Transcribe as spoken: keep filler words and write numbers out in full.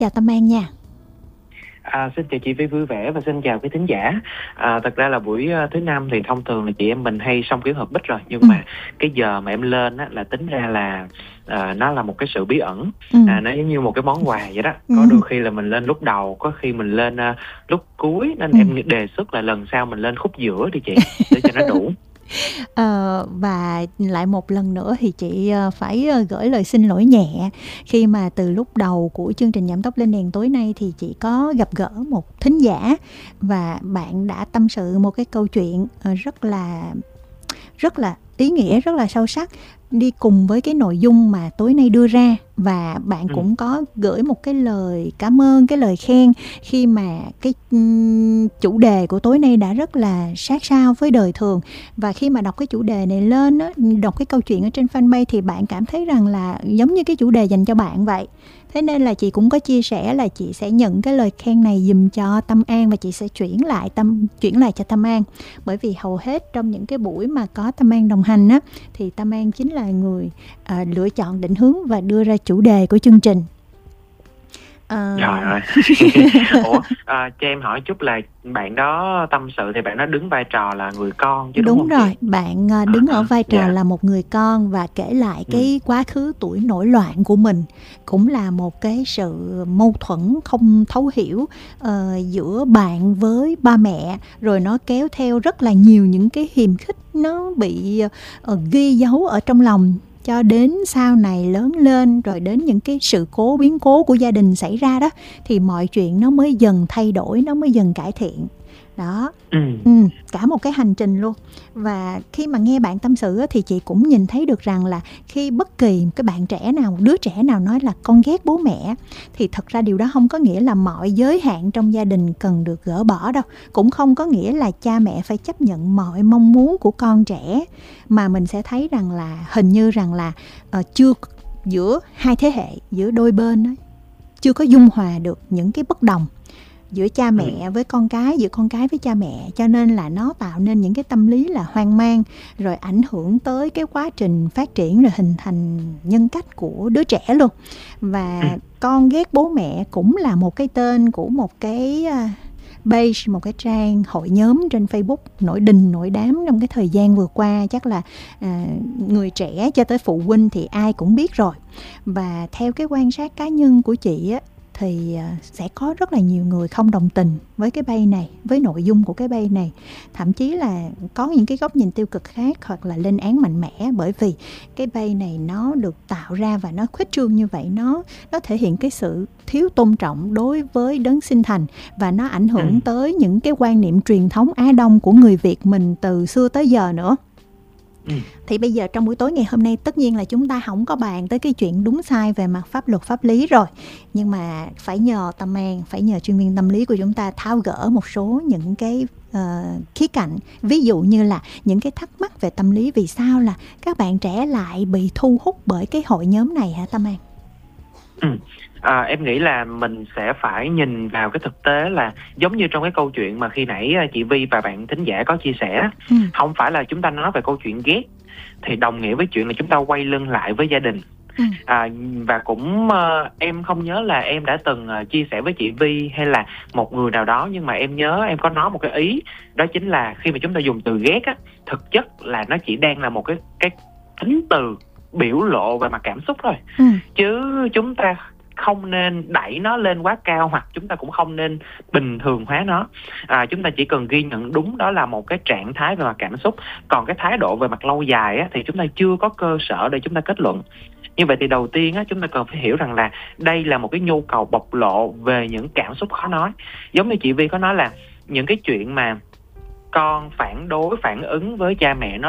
Chào Tâm An nha. À, xin chào chị Vi vui vẻ và xin chào quý thính giả. À, thật ra là buổi uh, thứ năm thì thông thường là chị em mình hay xong kiểu họp bích rồi, nhưng Ừ. mà cái giờ mà em lên á là tính ra là uh, nó là một cái sự bí ẩn. Ừ. À, nó giống như một cái món quà vậy đó. Ừ. Có đôi khi là mình lên lúc đầu, có khi mình lên uh, lúc cuối, nên Ừ. em đề xuất là lần sau mình lên khúc giữa đi chị, để cho nó đủ. Ờ, và lại một lần nữa thì chị phải gửi lời xin lỗi nhẹ khi mà từ lúc đầu của chương trình Giảm Tốc Lên Đèn tối nay thì chị có gặp gỡ một thính giả và bạn đã tâm sự một cái câu chuyện rất là rất là ý nghĩa, rất là sâu sắc đi cùng với cái nội dung mà tối nay đưa ra. Và bạn Ừ. cũng có gửi một cái lời cảm ơn, cái lời khen khi mà cái um, chủ đề của tối nay đã rất là sát sao với đời thường. Và khi mà đọc cái chủ đề này lên á, đọc cái câu chuyện ở trên fanpage thì bạn cảm thấy rằng là giống như cái chủ đề dành cho bạn vậy. Thế nên là chị cũng có chia sẻ là chị sẽ nhận cái lời khen này dùm cho Tâm An và chị sẽ chuyển lại tâm chuyển lại cho Tâm An. Bởi vì hầu hết trong những cái buổi mà có Tâm An đồng hành á, thì Tâm An chính là người à, lựa chọn định hướng và đưa ra chủ đề của chương trình. À... Trời ơi. Ủa, à, cho em hỏi chút là bạn đó tâm sự thì bạn đó đứng vai trò là người con chứ đúng, đúng không rồi, chị? bạn đứng à, ở vai trò yeah. là một người con và kể lại cái ừ. quá khứ tuổi nổi loạn của mình. Cũng là một cái sự mâu thuẫn không thấu hiểu uh, giữa bạn với ba mẹ, rồi nó kéo theo rất là nhiều những cái hiềm khích nó bị uh, ghi dấu ở trong lòng cho đến sau này lớn lên, rồi đến những cái sự cố biến cố của gia đình xảy ra đó, thì mọi chuyện nó mới dần thay đổi, nó mới dần cải thiện đó. ừ. Ừ, cả một cái hành trình luôn. Và khi mà nghe bạn tâm sự thì chị cũng nhìn thấy được rằng là khi bất kỳ cái bạn trẻ nào, một đứa trẻ nào nói là con ghét bố mẹ, thì thật ra điều đó không có nghĩa là mọi giới hạn trong gia đình cần được gỡ bỏ đâu. Cũng không có nghĩa là cha mẹ phải chấp nhận mọi mong muốn của con trẻ. Mà mình sẽ thấy rằng là hình như rằng là uh, chưa giữa hai thế hệ, giữa đôi bên đó, chưa có dung hòa được những cái bất đồng giữa cha mẹ với con cái, giữa con cái với cha mẹ, cho nên là nó tạo nên những cái tâm lý là hoang mang, rồi ảnh hưởng tới cái quá trình phát triển rồi hình thành nhân cách của đứa trẻ luôn. Và con ghét bố mẹ cũng là một cái tên của một cái page, một cái trang hội nhóm trên Facebook nổi đình nổi đám trong cái thời gian vừa qua. Chắc là à, người trẻ cho tới phụ huynh thì ai cũng biết rồi. Và theo cái quan sát cá nhân của chị á, thì sẽ có rất là nhiều người không đồng tình với cái bay này, với nội dung của cái bay này. Thậm chí là có những cái góc nhìn tiêu cực khác hoặc là lên án mạnh mẽ, bởi vì cái bay này nó được tạo ra và nó khuếch trương như vậy, nó, nó thể hiện cái sự thiếu tôn trọng đối với đấng sinh thành, và nó ảnh hưởng ừ. tới những cái quan niệm truyền thống Á Đông của người Việt mình từ xưa tới giờ nữa. Ừ. Thì bây giờ trong buổi tối ngày hôm nay tất nhiên là chúng ta không có bàn tới cái chuyện đúng sai về mặt pháp luật pháp lý rồi, nhưng mà phải nhờ Tâm An, phải nhờ chuyên viên tâm lý của chúng ta tháo gỡ một số những cái uh, khía cạnh, ví dụ như là những cái thắc mắc về tâm lý, vì sao là các bạn trẻ lại bị thu hút bởi cái hội nhóm này hả Tâm An? Ừ. À, em nghĩ là mình sẽ phải nhìn vào cái thực tế là giống như trong cái câu chuyện mà khi nãy chị Vi và bạn thính giả có chia sẻ, ừ. không phải là chúng ta nói về câu chuyện ghét thì đồng nghĩa với chuyện là chúng ta quay lưng lại với gia đình. ừ. à, Và cũng uh, em không nhớ là em đã từng uh, chia sẻ với chị Vi hay là một người nào đó, nhưng mà em nhớ em có nói một cái ý, đó chính là khi mà chúng ta dùng từ ghét á, thực chất là nó chỉ đang là một cái cái tính từ biểu lộ về mặt cảm xúc thôi, ừ. chứ chúng ta không nên đẩy nó lên quá cao, hoặc chúng ta cũng không nên bình thường hóa nó. à, Chúng ta chỉ cần ghi nhận đúng đó là một cái trạng thái về mặt cảm xúc, còn cái thái độ về mặt lâu dài á, thì chúng ta chưa có cơ sở để chúng ta kết luận. Như vậy thì đầu tiên á, chúng ta cần phải hiểu rằng là đây là một cái nhu cầu bộc lộ về những cảm xúc khó nói. Giống như chị Vi có nói là những cái chuyện mà con phản đối, phản ứng với cha mẹ nó